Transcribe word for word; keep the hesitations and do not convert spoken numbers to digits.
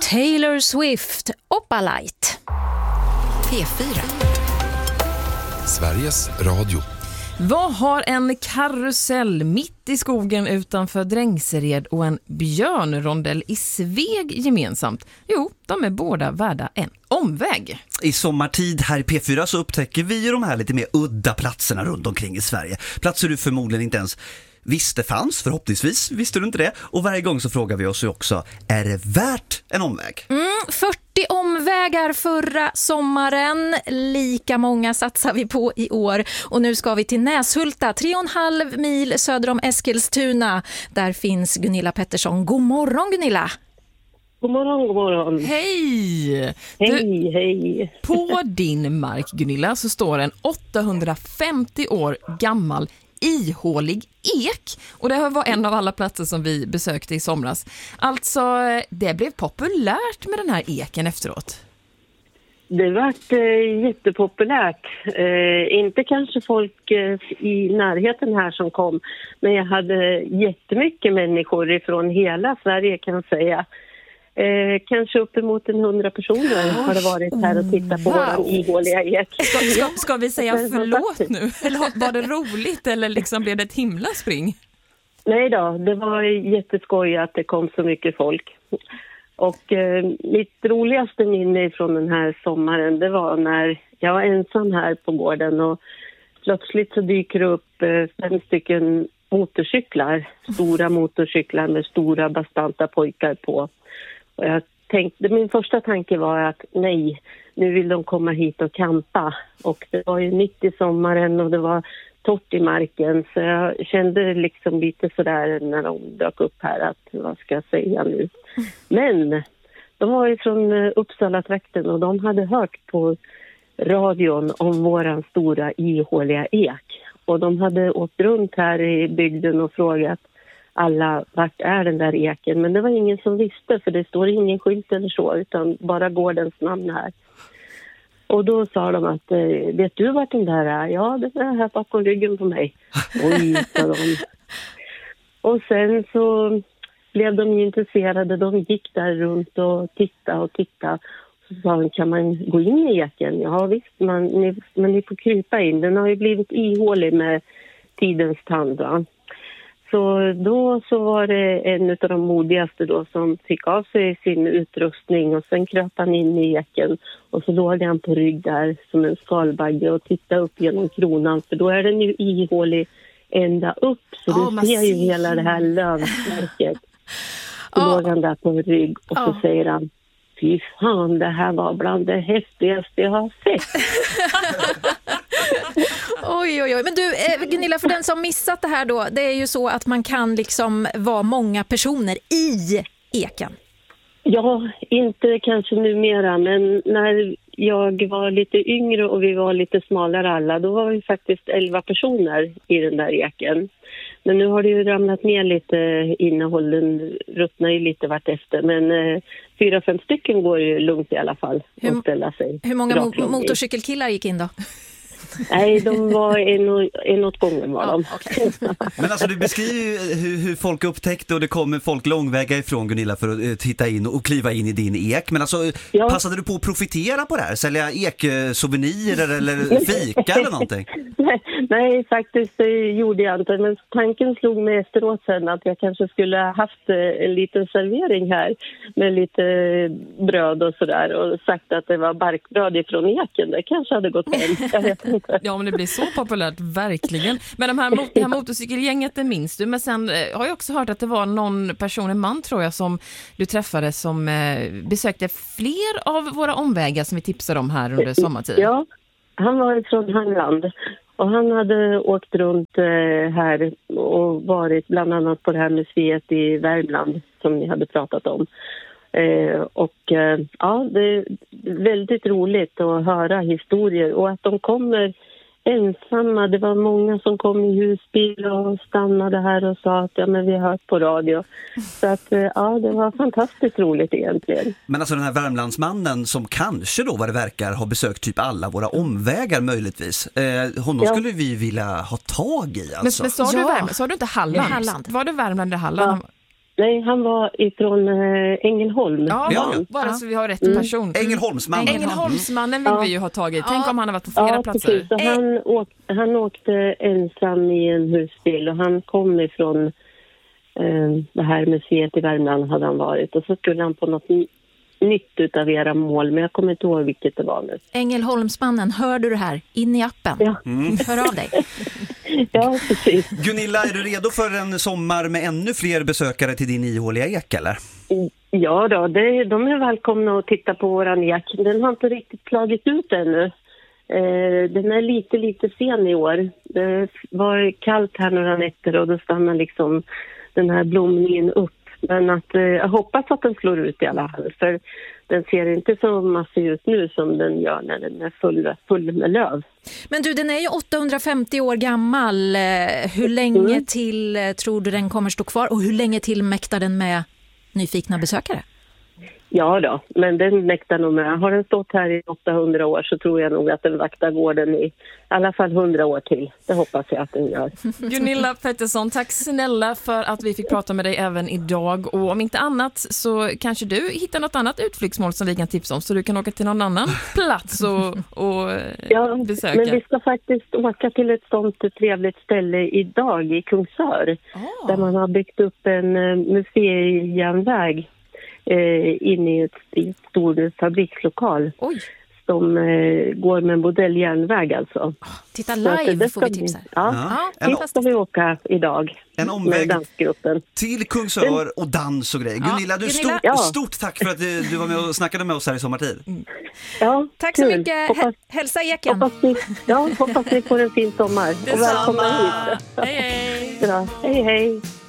Taylor Swift, Opalite. P fyra. Sveriges Radio. Vad har en karusell mitt i skogen utanför Drängsered och en björnrondell i Sveg gemensamt? Jo, de är båda värda en omväg. I sommartid här i P fyra så upptäcker vi de här lite mer udda platserna runt omkring i Sverige. Platser du förmodligen inte ens visste fanns, förhoppningsvis visste du inte det. Och varje gång så frågar vi oss ju också, är det värt en omväg? Mm, fyrtio omvägar förra sommaren. Lika många satsar vi på i år. Och nu ska vi till Näshulta, tre och en halv mil söder om Eskilstuna. Där finns Gunilla Pettersson. God morgon, Gunilla! God morgon, god morgon. Hej! Hej, Du, hej. på din mark, Gunilla, så står en åttahundrafemtio år gammal ihålig ek. Och det var en av alla platser som vi besökte i somras. Alltså, det blev populärt med den här eken efteråt. Det vart eh, jättepopulärt. Eh, inte kanske folk eh, i närheten här som kom. Men jag hade jättemycket människor ifrån hela Sverige, kan jag säga. Eh, kanske uppemot en hundra personer har det varit här och tittat på wow. våran ihåliga ek. Ska, ska, ska vi säga förlåt nu? Eller var det roligt eller liksom blev det ett himla spring? Nej då, det var jätteskoj att det kom så mycket folk. Och eh, mitt roligaste minne från den här sommaren, det var när jag var ensam här på gården och plötsligt så dyker det upp eh, fem stycken motorcyklar. Stora motorcyklar med stora bastanta pojkar på. Och jag tänkte, min första tanke var att nej, nu vill de komma hit och campa. Och det var ju mitt i sommaren och det var torrt i marken. Så jag kände liksom lite sådär när de dök upp här att vad ska jag säga nu. Men de var ju från Uppsala-trakten och de hade hört på radion om våran stora ihåliga ek. Och de hade åkt runt här i bygden och frågat alla, vart är den där eken? Men det var ingen som visste, för det står ingen skylt eller så, utan bara gårdens namn här. Och då sa de att, vet du vart den där är? Ja, det är här bakom ryggen på mig. Oj, sa de. Och sen så blev de intresserade. De gick där runt och tittade och tittade. Så sa de, kan man gå in i eken? Ja visst, man, ni, men ni får krypa in. Den har ju blivit ihålig med tidens tand, va? Så då så var det en av de modigaste då som fick av sig sin utrustning och sen kröp han in i eken och så låg han på rygg där som en skalbagge och tittade upp genom kronan, för då är den ju ihålig ända upp, så oh, du ser ju hela det här lövverket. Så oh. låg han där på rygg och oh. så säger han, fy fan, det här var bland det häftigaste jag har sett. Oj, oj, oj. Men du, Gunilla, för den som missat det här då, det är ju så att man kan liksom vara många personer i eken. Ja, inte kanske numera, men när jag var lite yngre och vi var lite smalare alla, då var vi faktiskt elva personer i den där eken. Men nu har det ju ramlat ner lite innehåll, den ruttnar ju lite vart efter, men eh, fyra, fem stycken går ju lugnt i alla fall att ställa sig. Hur många mo- motorcykelkillar gick in då? Nej, de var en, och, en åt gången var de. Ja, okay. Men alltså du beskriver ju hur, hur folk upptäckte och det kommer folk långväga ifrån, Gunilla, för att uh, titta in och kliva in i din ek. Men alltså, ja. Passade du på att profitera på det här? Sälja ek-souvenirer eller fika eller någonting? Nej, nej, faktiskt det gjorde jag inte. Men tanken slog mig efteråt sen att jag kanske skulle ha haft en liten servering här med lite bröd och sådär och sagt att det var barkbröd ifrån eken. Det kanske hade gått hem. Jag vet inte. Ja, men det blir så populärt, verkligen. Men de här, det här motorcykelgänget, det minns du. Men sen eh, har jag också hört att det var någon person, en man tror jag, som du träffade som eh, besökte fler av våra omvägar som vi tipsade om här under sommartid. Ja, han var från Halland. Och han hade åkt runt eh, här och varit bland annat på det här museet i Värmland som ni hade pratat om. Eh, och eh, ja, det är väldigt roligt att höra historier och att de kommer ensamma. Det var många som kom i husbil och stannade här och sa att ja, men vi har hört på radio. Så att eh, ja, det var fantastiskt roligt egentligen. Men alltså den här Värmlandsmannen som kanske då vad det verkar har besökt typ alla våra omvägar möjligtvis. Eh, honom ja. skulle vi vilja ha tag i alltså. Men, men sa, ja. du Värmland, sa du inte Halland? Halland? Var det Värmland eller Halland? Ja. Nej, han var ifrån äh, Ängelholm. Ja, Ja, ja. bara Ja. så vi har rätt person. Ängelholmsman. Ängelholmsmannen vill Ja. vi ju ha tagit. Tänk Ja. om han har varit på flera Ja, platser. precis. Så han, åk, han åkte ensam i en husbil och han kom ifrån eh, det här museet i Värmland hade han varit. Och så skulle han på något ny, nytt utav era mål, men jag kommer inte ihåg vilket det var nu. Ängelholmsmannen, hör du det här? In i appen. Ja. Hör av dig. Ja, precis. Gunilla, är du redo för en sommar med ännu fler besökare till din ihåliga ek, eller? Ja då, det, de är välkomna att titta på våran ek. Den har inte riktigt slagit ut ännu. Eh, den är lite, lite sen i år. Det var kallt här några nätter och då stannar liksom den här blomningen upp. Men att, eh, jag hoppas att den slår ut i alla fall. För den ser inte så massiv ut nu som den gör när den är full, full med löv. Men du, den är ju åttahundrafemtio år gammal. Eh, Hur länge Mm. till eh, tror du den kommer stå kvar? Och hur länge till mäktar den med nyfikna besökare? Ja då, men den mäktar nog med. Har den stått här i åttahundra år så tror jag nog att den vaktar gården i, i alla fall hundra år till. Det hoppas jag att den gör. Gunilla Pettersson, tack snälla för att vi fick prata med dig även idag. Och om inte annat så kanske du hittar något annat utflyktsmål som vi kan tipsa om, så du kan åka till någon annan plats och, och Ja, besöka. men vi ska faktiskt åka till ett sånt trevligt ställe idag i Kungsör. Ah. Där man har byggt upp en eh, museijärnväg eh, inne i ett, i ett stor fabrikslokal Oj, som eh, går med modelljärnväg alltså. titta Så att live det får ska vi tipsa. bli- Ja, Ja, dit ska vi åka idag En med omväg dansgruppen. till Kungsör och dans och grejer. Gunilla, du, Gunilla. stort, Ja. stort tack för att du, du var med och snackade med oss här i sommartid. Ja, Tack så kul. mycket. Hoppas, Hä- Hälsa eken. hoppas, ni, ja, hoppas ni får en fin sommar. Och välkomna hit. Hej hej! Bra. Hej, hej.